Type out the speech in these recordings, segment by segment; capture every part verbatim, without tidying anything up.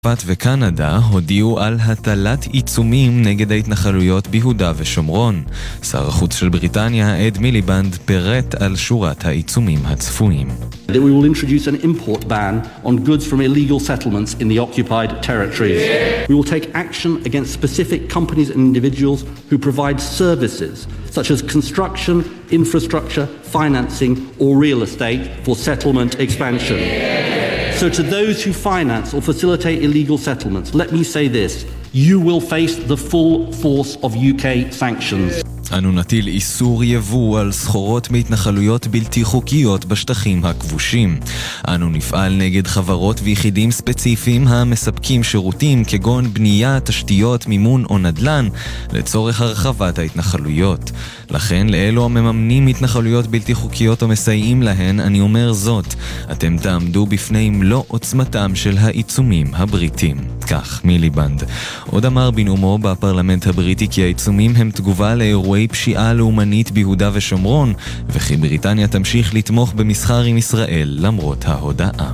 צרפת וקנדה הודיעו על הטלת עיצומים נגד ההתנחלויות ביהודה ושומרון. שר החוץ של בריטניה, אד מיליבנד, פירט על שורת העיצומים הצפויים. That we will introduce an import ban on goods from illegal settlements in the occupied territories. We will take action against specific companies and individuals who provide services such as construction, infrastructure, financing or real estate for settlement expansion. So to those who finance or facilitate illegal settlements, let me say this, you will face the full force of U K sanctions. אנו נטיל איסור יבוא על סחורות מהתנחלויות בלתי חוקיות בשטחים הכבושים. אנו נפעל נגד חברות ויחידים ספציפיים המספקים שירותים כגון בנייה, תשתיות, מימון או נדל"ן לצורך הרחבת ההתנחלויות. לכן לאלו המממנים התנחלויות בלתי חוקיות או מסייעים להן, אני אומר זאת, אתם תעמדו בפני מלוא עוצמתם של העיצומים הבריטים. כך מיליבנד. עוד אמר בנאומו בפרלמנט הבריטי כי העיצומים הם תגובה לאירועי פשיעה לאומנית ביהודה ושומרון, וכי בריטניה תמשיך לתמוך במסחר עם ישראל למרות ההודעה.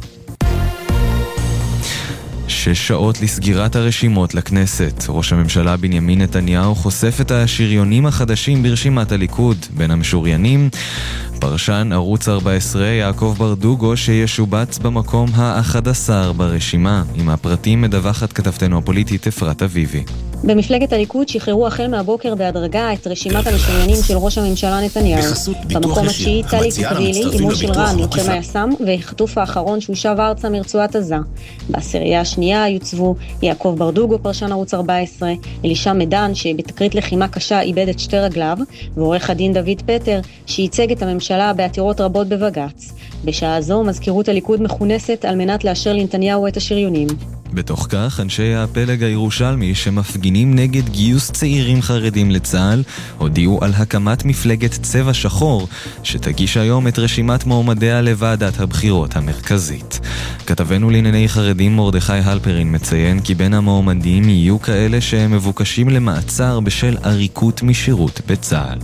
שש שעות לסגירת הרשימות לכנסת. ראש הממשלה בנימין נתניהו חושף את השריונים החדשים ברשימת הליכוד. בין המשוריינים, פרשן ערוץ ארבע עשרה יעקב ברדוגו שישובץ במקום ה-אחד עשר ברשימה. עם הפרטים מדווחת כתבתנו הפוליטית אפרת אביבי. במפלגת הליכוד שחררו החל מהבוקר בהדרגה את רשימת המשוריינים של ראש הממשלה נתניהו. במקום התשיעי טלי קוקדילי, אימו של רן, לוחם היס"מ, והחטוף האחרון שהוא שב ארצה מרצועת עזה. בעשירייה השנייה יוצבו יעקב ברדוגו, פרשן ערוץ ארבע עשרה, אלישע מדן, שבתקרית לחימה קשה איבד את שתי רגליו, ועורך הדין דוד פטר, שייצג את הממשלה בעתירות רבות בבג"ץ. בשעה זו מזכירות הליכוד מכונסת על מנת לאשר לנתניהו את השריונים. בתוך כך, אנשי הפלג הירושלמי שמפגינים נגד גיוס צעירים חרדים לצה"ל, הודיעו על הקמת מפלגת צבע שחור, שתגיש היום את רשימת מועמדיה לוועדת הבחירות המרכזית. כתבנו לענייני חרדים מרדכי הלפרין מציין כי בין המועמדים יהיו כאלה שהם מבוקשים למעצר בשל עריקות משירות בצה"ל.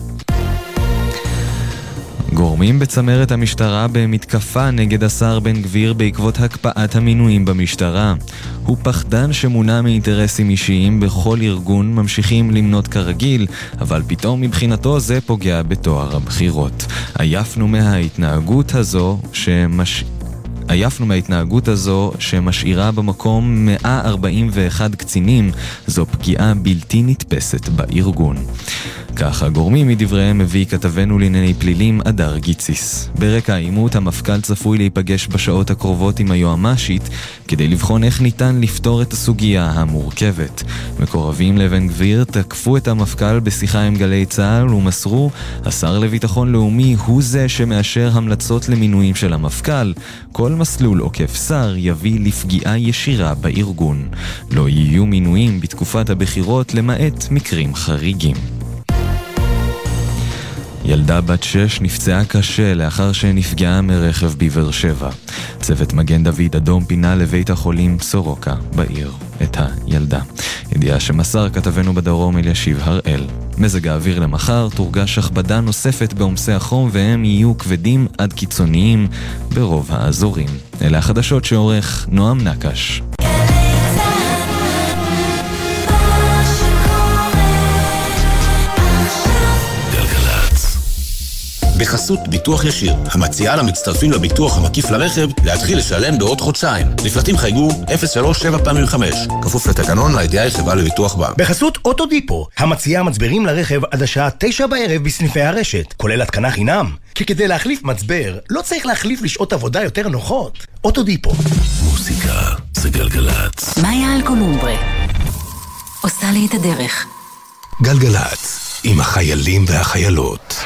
גורמים בצמרת המשטרה במתקפה נגד השר בן גביר בעקבות הקפאת המינויים במשטרה. הוא פחדן שמונע מאינטרסים אישיים בכל ארגון, ממשיכים למנות כרגיל, אבל פתאום מבחינתו זה פוגע בתואר הבחירות. עייפנו מההתנהגות הזו שמש... עייפנו מההתנהגות הזו שמשאירה במקום מאה ארבעים ואחד קצינים. זו פגיעה בלתי נתפסת בארגון. כך הגורמים מדבריהם מביא כתבנו לענייני פלילים אדר גיציס. ברקע העימות המפכ"ל צפוי להיפגש בשעות הקרובות עם היועמ"שית כדי לבחון איך ניתן לפתור את הסוגיה המורכבת. מקורבים לבן גביר תקפו את המפכ"ל בשיחה עם גלי צה"ל ומסרו, השר לביטחון לאומי הוא זה שמאשר המלצות למינויים של המפכ"ל. כל מסלול עוקף שר יביא לפגיעה ישירה בארגון. לא יהיו מינויים בתקופת הבחירות למעט מקרים חריגים. ילדה בת שש נפצעה קשה לאחר שנפגעה מרכב בבאר שבע. צוות מגן דוד אדום פינה לבית החולים סורוקה בעיר את הילדה. ידיעה שמסר כתבנו בדרום אלישיב הראל. מזג האוויר למחר תורגש הכבדה נוספת בעומסי החום והם יהיו כבדים עד קיצוניים ברוב האזורים. אלה החדשות שעורך נועם נקש. בחסות ביטוח ישיר, המציעה למצטרפים לביטוח המקיף לרכב להתחיל לשלם בעוד חודשיים. לפרטים חייגו אפס שלוש שבע פעמים חמש. כפוף לתקנון לידיעה חברה לביטוח בע"מ. בחסות אוטודיפו, המציעה מצברים לרכב עד השעה תשע בערב בסניפי הרשת, כולל התקנה חינם. כי כדי להחליף מצבר, לא צריך להחליף לשעות עבודה יותר נוחות. אוטודיפו. מוסיקה זה גלגלת. מאיה אלקומומברה עושה לי את הדרך. גלגלת עם החיילים והחיילות.